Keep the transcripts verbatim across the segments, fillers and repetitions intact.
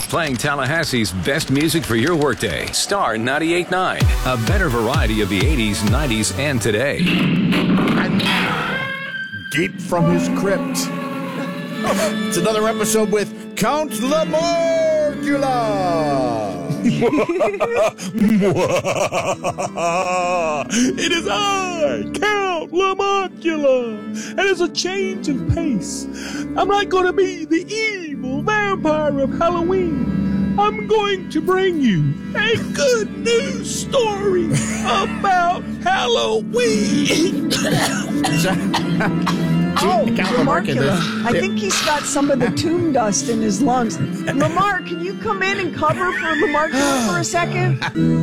playing Tallahassee's best music for your workday. Star ninety-eight point nine, a better variety of the eighties, nineties, and today. Deep from his crypt. It's another episode with Count Lamorgula. It is I, Count Lamorgula, and it's a change of pace. I'm not going to be the evil vampire of Halloween. I'm going to bring you a good news story about Halloween. Oh, Lamorgula. I think he's got some of the tomb dust in his lungs. Lamar, can you come in and cover for Lamorgula for a second?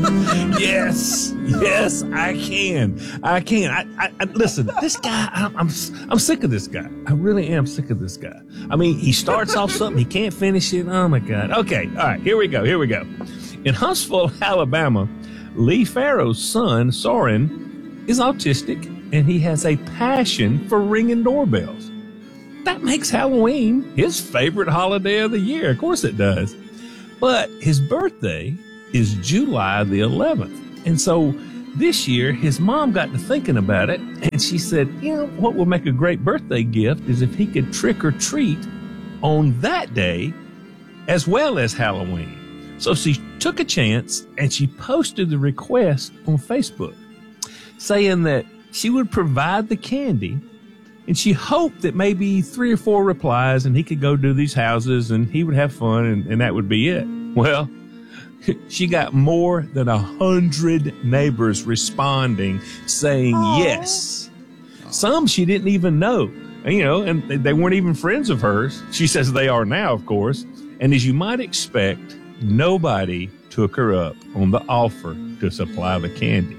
Yes, yes, I can. I can. I, I, I listen. This guy, I'm, I'm, I'm sick of this guy. I really am sick of this guy. I mean, he starts off something, he can't finish it. Oh my God. Okay, all right. Here we go. Here we go. In Huntsville, Alabama, Lee Farrow's son, Soren, is autistic. And he has a passion for ringing doorbells. That makes Halloween his favorite holiday of the year. Of course it does. But his birthday is July the eleventh. And so this year, his mom got to thinking about it. And she said, you know, what would make a great birthday gift is if he could trick or treat on that day as well as Halloween. So she took a chance and she posted the request on Facebook saying that she would provide the candy, and she hoped that maybe three or four replies and he could go do these houses and he would have fun and, and that would be it. Well, she got more than a hundred neighbors responding saying Aww. Yes. Some she didn't even know, you know, and they weren't even friends of hers. She says they are now, of course. And as you might expect, nobody took her up on the offer to supply the candy.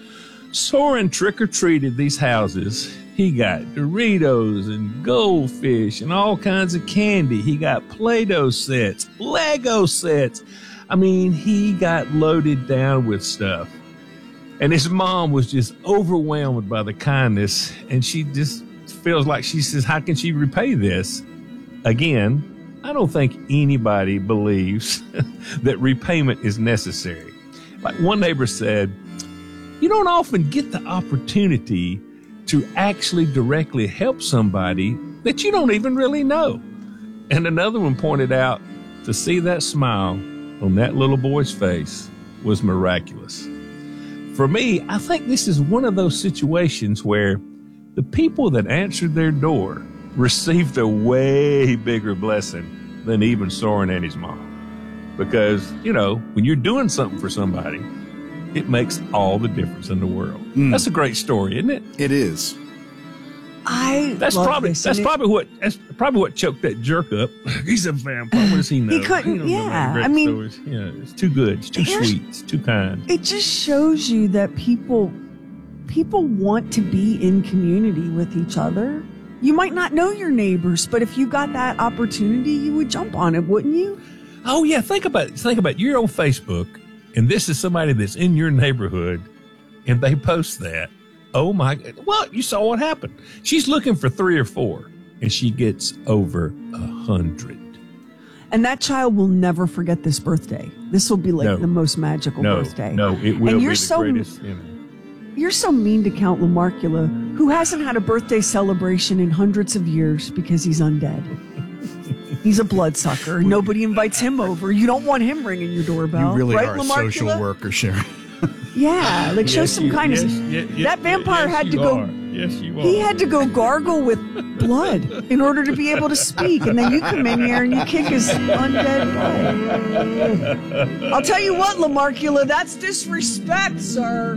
Soren trick-or-treated these houses. He got Doritos and goldfish and all kinds of candy. He got Play-Doh sets, Lego sets. I mean, he got loaded down with stuff. And his mom was just overwhelmed by the kindness. And she just feels like she says, how can she repay this? Again, I don't think anybody believes that repayment is necessary. Like one neighbor said, you don't often get the opportunity to actually directly help somebody that you don't even really know. And another one pointed out to see that smile on that little boy's face was miraculous. For me, I think this is one of those situations where the people that answered their door received a way bigger blessing than even Soren and his mom. Because, you know, when you're doing something for somebody, it makes all the difference in the world. Mm. That's a great story, isn't it? It is. I that's love probably this, that's probably it? what that's probably what choked that jerk up. He's a vampire. What does he know? He couldn't. He yeah, I mean, stories. yeah, it's too good. It's too sweet. It's too kind. It just shows you that people people want to be in community with each other. You might not know your neighbors, but if you got that opportunity, you would jump on it, wouldn't you? Oh yeah, think about it. Think about it. You're on Facebook. And this is somebody that's in your neighborhood, and they post that. Oh, my God. Well, you saw what happened. She's looking for three or four, and she gets over a hundred. And that child will never forget this birthday. This will be like no. the most magical no, birthday. No, it will and be you're the so, greatest. You know. You're so mean to Count Lamorgula, who hasn't had a birthday celebration in hundreds of years because he's undead. He's a bloodsucker. Nobody invites him over. You don't want him ringing your doorbell. You really right, are a Lamorgula? social worker, Sharon. Yeah, like show yes, some you, kindness. Yes, yes, yes, that vampire yes, had you to go. Are. Yes, you are. He had to go gargle with blood in order to be able to speak, and then you come in here and you kick his undead butt. I'll tell you what, Lamorgula, that's disrespect, sir.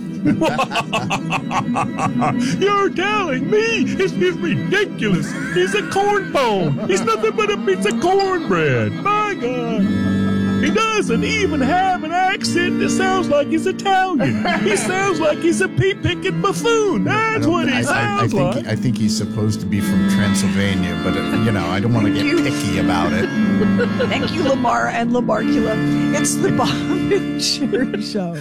You're telling me this is ridiculous. He's a corn pone. He's nothing but a piece of cornbread. My God. He doesn't even have an accent that sounds like he's Italian. He sounds like he's a pea-picking buffoon. That's what he I, sounds I, I like. think, I think he's supposed to be from Transylvania, but, uh, you know, I don't want to get you. picky about it. Thank you, Lamar and Lamorgula. It's the Bob and Sharon Show.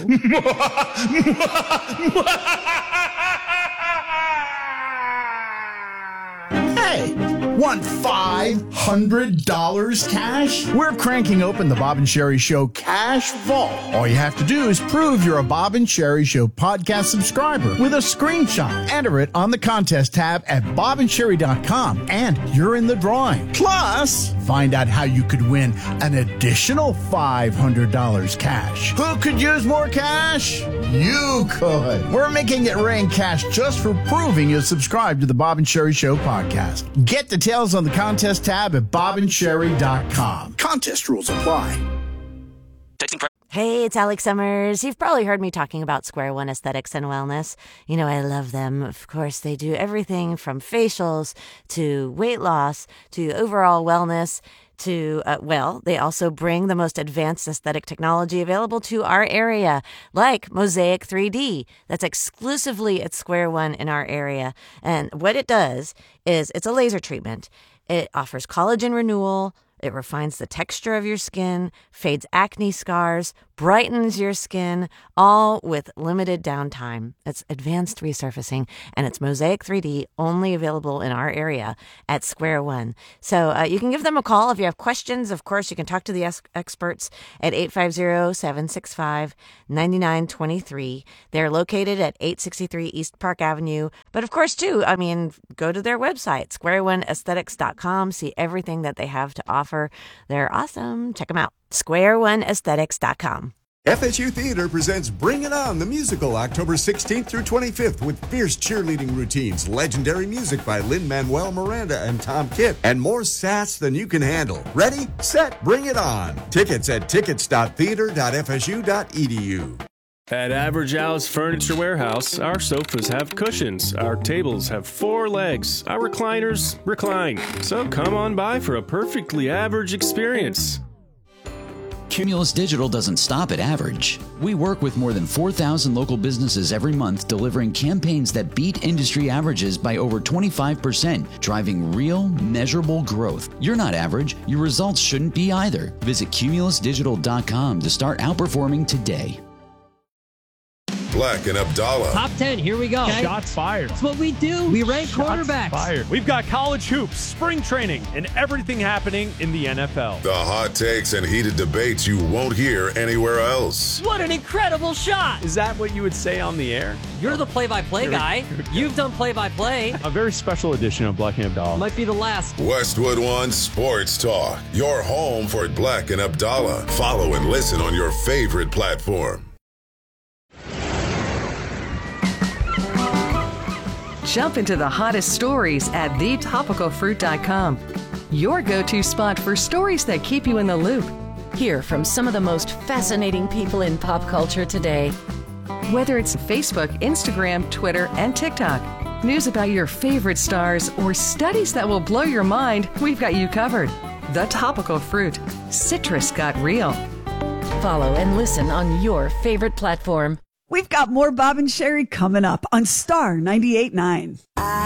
Hey, Want five hundred dollars cash? We're cranking open the Bob and Sherry Show Cash Vault. All you have to do is prove you're a Bob and Sherry Show podcast subscriber with a screenshot. Enter it on the contest tab at bob and sherry dot com, and you're in the drawing. Plus, find out how you could win an additional five hundred dollars cash. Who could use more cash? You could. We're making it rain cash just for proving you subscribe to the Bob and Sherry Show podcast. Get details on the contest tab at bob and sherry dot com. Contest rules apply. Hey, it's Alex Summers. You've probably heard me talking about Square One Aesthetics and Wellness. You know, I love them. Of course, they do everything from facials to weight loss to overall wellness to, uh, well, they also bring the most advanced aesthetic technology available to our area, like Mosaic three D. That's exclusively at Square One in our area. And what it does is it's a laser treatment. It offers collagen renewal. It refines the texture of your skin, fades acne scars, brightens your skin, all with limited downtime. It's advanced resurfacing, and it's Mosaic three D, only available in our area at Square One. So uh, you can give them a call if you have questions. Of course, you can talk to the es- experts at eight five zero, seven six five, nine nine two three. They're located at eight sixty-three East Park Avenue. But of course, too, I mean, go to their website, square one aesthetics dot com, see everything that they have to offer. They're awesome. Check them out. square one aesthetics dot com. F S U Theater presents Bring It On, the musical, October sixteenth through twenty-fifth, with fierce cheerleading routines, legendary music by Lin-Manuel Miranda and Tom Kitt, and more sass than you can handle. Ready, set, bring it on. Tickets at tickets dot theater dot f s u dot e d u. At Average Al's Furniture Warehouse, our sofas have cushions, our tables have four legs, our recliners recline. So come on by for a perfectly average experience. Cumulus Digital doesn't stop at average. We work with more than four thousand local businesses every month, delivering campaigns that beat industry averages by over twenty-five percent, driving real, measurable growth. You're not average. Your results shouldn't be either. Visit cumulus digital dot com to start outperforming today. Black and Abdallah. Top ten, here we go. Okay. Shots fired. That's what we do. We rank Shots quarterbacks. Fired. We've got college hoops, spring training, and everything happening in the N F L. The hot takes and heated debates you won't hear anywhere else. What an incredible shot. Is that what you would say on the air? You're the play-by-play guy. You've done play-by-play. A very special edition of Black and Abdallah. Might be the last. Westwood One Sports Talk. Your home for Black and Abdallah. Follow and listen on your favorite platform. Jump into the hottest stories at the topical fruit dot com. Your go-to spot for stories that keep you in the loop. Hear from some of the most fascinating people in pop culture today. Whether it's Facebook, Instagram, Twitter, and TikTok, news about your favorite stars, or studies that will blow your mind, we've got you covered. The Topical Fruit. Citrus got real. Follow and listen on your favorite platform. We've got more Bob and Sherry coming up on Star ninety-eight point nine.